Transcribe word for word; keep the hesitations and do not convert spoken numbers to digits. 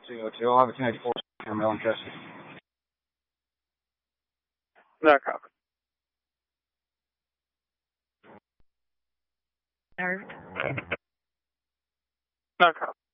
two oh two. I'll have a ten eighty-four Maryland, Manchester. No copy. Nerved. No copy.